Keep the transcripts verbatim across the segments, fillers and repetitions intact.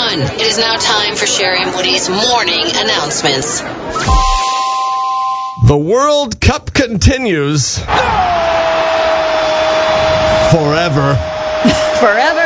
everyone. It is now time for Sherry and Woody's morning announcements. The World Cup continues. Forever. Forever.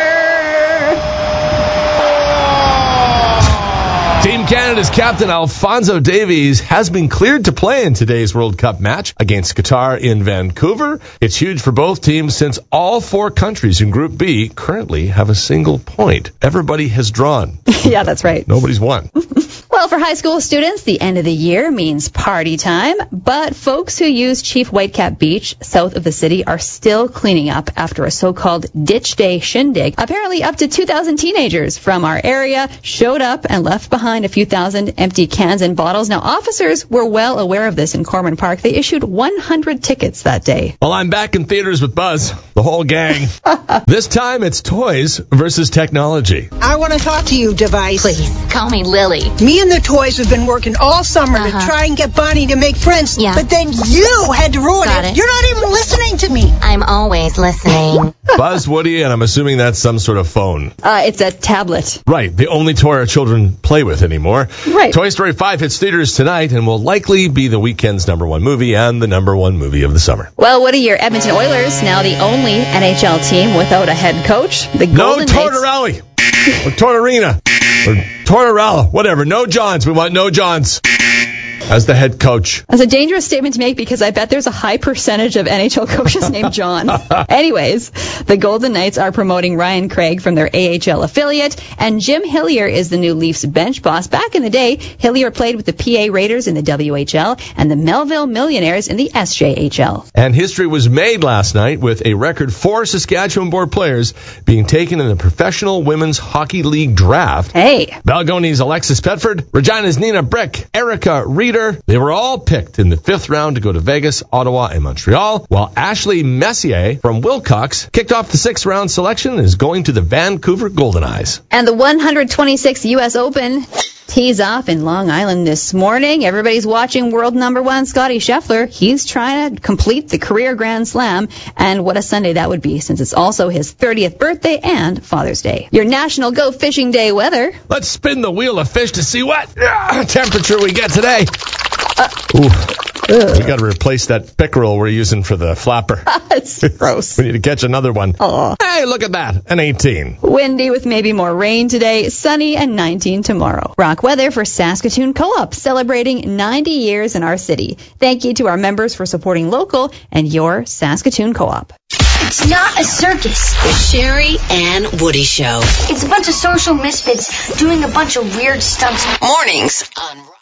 Team Canada's captain Alphonso Davies has been cleared to play in today's World Cup match against Qatar in Vancouver. It's huge for both teams since all four countries in Group B currently have a single point. Everybody has drawn. Yeah, that's right. Nobody's won. Well, for high school students, the end of the year means party time, but folks who use Chief Whitecap Beach south of the city are still cleaning up after a so-called Ditch Day shindig. Apparently, up to two thousand teenagers from our area showed up and left behind a few thousand empty cans and bottles. Now, officers were well aware of this in Corman Park. They issued one hundred tickets that day. Well, I'm back in theaters with Buzz, the whole gang. This time, it's toys versus technology. I want to talk to you, device. Please, call me Lily. Me and the toys have been working all summer Uh-huh. to try and get Bonnie to make friends, Yeah. but then you had to ruin Got it. it. You're not even listening to me. I'm always listening. Buzz, Woody, and I'm assuming that's some sort of phone. Uh, it's a tablet. Right, the only toy our children play with anymore. Right. Toy Story five hits theaters tonight and will likely be the weekend's number one movie and the number one movie of the summer. Well, what are your Edmonton Oilers, now the only N H L team without a head coach? The No Golden Knights. Tortorelli or Tortorina or Tortorella, whatever. No Johns. We want no Johns as the head coach. That's a dangerous statement to make because I bet there's a high percentage of N H L coaches named John. Anyways, the Golden Knights are promoting Ryan Craig from their A H L affiliate, and Jim Hillier is the new Leafs bench boss. Back in the day, Hillier played with the P A Raiders in the W H L and the Melville Millionaires in the S J H L. And history was made last night with a record four Saskatchewan-born players being taken in the Professional Women's Hockey League draft. Hey. Balgonie's Alexis Petford, Regina's Nina Brick, Erica Reeder. They were all picked in the fifth round to go to Vegas, Ottawa, and Montreal, while Ashley Messier from Wilcox kicked off the sixth round selection and is going to the Vancouver Golden Eyes. And the one hundred twenty-sixth U S Open tees off in Long Island this morning. Everybody's watching world number one Scottie Scheffler. He's trying to complete the career Grand Slam, and what a Sunday that would be since it's also his thirtieth birthday and Father's Day. Your National Go Fishing Day weather. Let's spin the wheel of fish to see what uh, temperature we get today. Uh, Ooh. We got to replace that pickerel we're using for the flapper. It's gross. We need to catch another one. Aw. Hey, look at that. An eighteen. Windy with maybe more rain today. Sunny and nineteen tomorrow. Rock weather for Saskatoon Co-op, celebrating ninety years in our city. Thank you to our members for supporting local and your Saskatoon Co-op. It's not a circus. The Sherry and Woody Show. It's a bunch of social misfits doing a bunch of weird stunts. Mornings on